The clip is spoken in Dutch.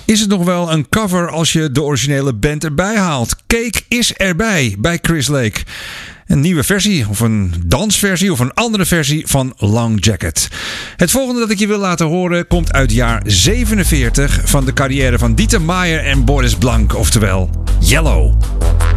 Is het nog wel een cover als je de originele band erbij haalt? Cake is erbij bij Chris Lake. Een nieuwe versie, of een dansversie, of een andere versie van Long Jacket. Het volgende dat ik je wil laten horen komt uit jaar 47 van de carrière van Dieter Meijer en Boris Blank, oftewel Yellow.